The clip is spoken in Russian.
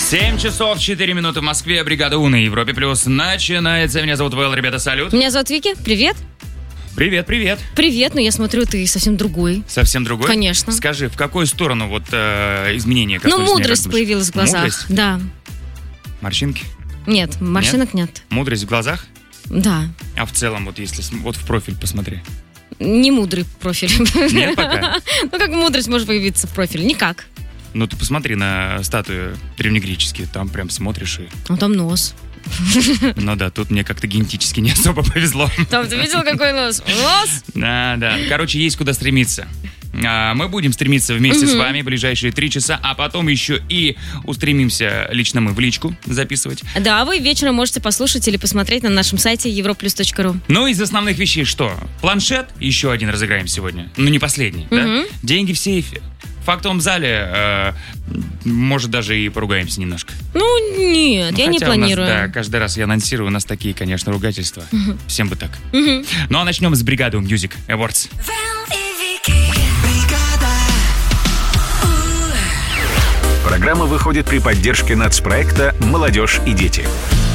7 часов 4 минуты в Москве. Бригада У на Европе Плюс начинается. Меня зовут Вэл, ребята, салют. Меня зовут Вики. Привет. Привет, привет. Привет, но я смотрю, ты совсем другой. Совсем другой? Конечно. Скажи, в какую сторону вот изменения коснулись? Ну, мудрость появилась в глазах. Мудрость? Да. Морщинки? Нет, морщинок нет. Мудрость в глазах? Да. А в целом, вот если вот в профиль посмотри. Не мудрый профиль. Нет пока? Ну, как мудрость может появиться в профиле? Никак. Ну, ты посмотри на статуи древнегреческие, там прям смотришь и... Ну, там нос. Ну да, тут мне как-то генетически не особо повезло. Там ты видел, какой нос? Нос? Да. Короче, есть куда стремиться. Мы будем стремиться вместе с вами в ближайшие 3 часа, а потом еще и устремимся лично мы в личку записывать. Да, вы вечером можете послушать или посмотреть на нашем сайте europlus.ru. Ну, из основных вещей что? Планшет, еще один разыграем сегодня. Ну, не последний, да? Деньги в сейфе. В фактовом зале, может, даже и поругаемся немножко. Ну, нет, я не планирую. Да, каждый раз я анонсирую, у нас такие, конечно, ругательства. Всем бы так. Ну, а начнем с бригады Music Awards. Программа выходит при поддержке нацпроекта «Молодежь и дети».